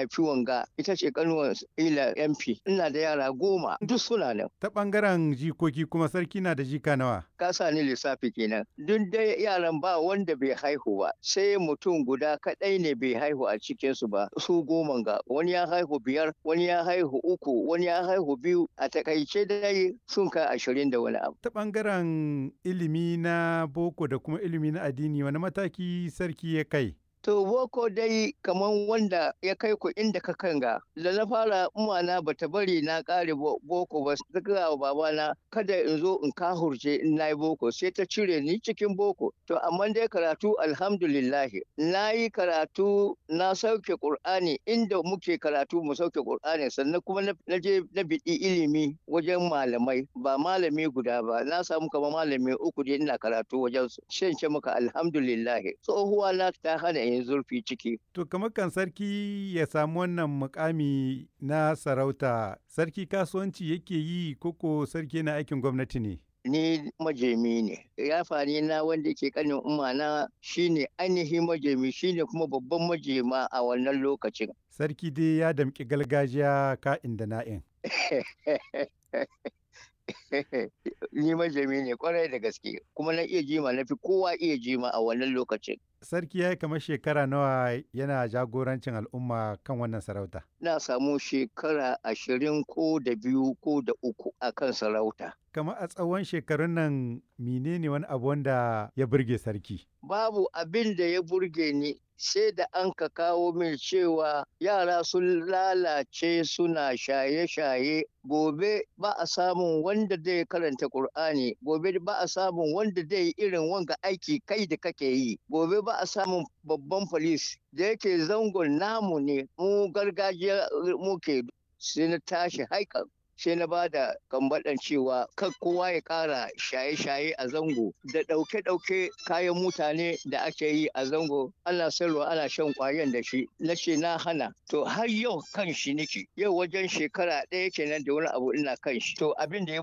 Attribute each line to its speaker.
Speaker 1: haifi wanga ita ce kanuwar ila MP. Ina da yara 10 duk suna nan.
Speaker 2: Ta ɓangaren jikoki kuma sarki na da jika nawa?
Speaker 1: Ka sa ni lissafi kenan. Duk dai yaran ba wanda bai haihu ba, sai mutum guda kaɗai ne bai haihu a cikinsu ba. Su 10 ga wani ya haihu 5, wani ya haihu 3, wani ya haihu 2. A takaice dai sun kai 20 da wani abu.
Speaker 2: Ta ɓangaren ilimi na boko da kuma ilimi na addini wani mataki sarki ya kai?
Speaker 1: To boko dai kaman wanda ya kai ku inda ka kanga. Da na fara umana bata bari na kare boko ba, ta gaya wa babana kada in zo in kahurce in nayi boko, sai ta cire ni cikin boko. To amma dai karatu alhamdulillahi. Na yi karatu na sauke Qur'ani inda muke karatu mu sauke Qur'ani, sannan kuma na je na biɗi ilimi wajen malamai, ba malami guda ba. Na samu kamar malami 3 dai ina karatu wajen su. Shance maka alhamdulillahi. Tsohuwa na ta hana yin zurfi ciki.
Speaker 2: To kamar kan sarki ya samu wannan mukami na sarauta, sarki kasuwanci yake yi koko sarki na aikin gwamnati ne?
Speaker 1: Ni majemi ne. Yafani na wanda ke kanin umana shine ainihin majemi, shine kuma babban majema a wannan lokacin.
Speaker 2: Sarki dai ya damƙi gargajiya ka'in da na'in.
Speaker 1: Ni majemi ne kwarai da gaske, kuma na iya jima, na fi kowa iya jima a wannan lokacin.
Speaker 2: Sarki ya yi kamar shekara nawa yana jagorancin al'umma kan wannan sarauta?
Speaker 1: Na samu shekara 20 ko da 2 ko da 3 a kan sarauta.
Speaker 2: Kamar a tsawon shekarun nan menene wani abu wanda ya burge sarki?
Speaker 1: Babu abin da ya burge ni sai da an ka kawo min cewa yara sun lalace suna shaye-shaye. Gobe ba a samun wanda zai karanta Kur'ani, gobe ba a samun wanda zai irin wanga aiki kai da kake yi, gobe ba a samun babban polis da yake zangon namu ne, mu gargajiya muke. Sai na tashi haikan, sai na ba da kambaɗan cewa kan kowa ya ƙara shaye-shaye a zango da ɗauke-ɗauke kayan mutane da ake yi a zango, ana sayarwa ana shan ƙwayan da shi. Na ce na hana. To har yau kan shi nake, yau wajen shekara 1 kenan da wani abu ina kan shi. To abin da ya